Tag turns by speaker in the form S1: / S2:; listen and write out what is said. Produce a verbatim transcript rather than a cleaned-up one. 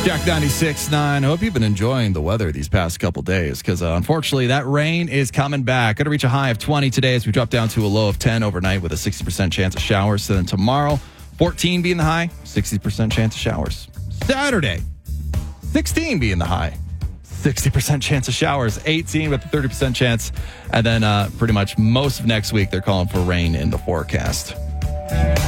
S1: Jack ninety-six point nine. I hope you've been enjoying the weather these past couple days because uh, unfortunately that rain is coming back. Going to reach a high of twenty today as we drop down to a low of ten overnight with a sixty percent chance of showers. So then tomorrow, fourteen being the high, sixty percent chance of showers. Saturday, sixteen being the high, sixty percent chance of showers. eighteen with a thirty percent chance. And then uh, pretty much most of next week, they're calling for rain in the forecast.